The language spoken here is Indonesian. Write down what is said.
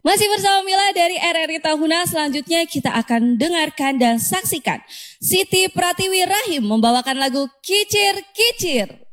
Masih bersama Mila dari RRI Tahuna, selanjutnya kita akan dengarkan dan saksikan Siti Pratiwi Rahim membawakan lagu Kicir Kicir.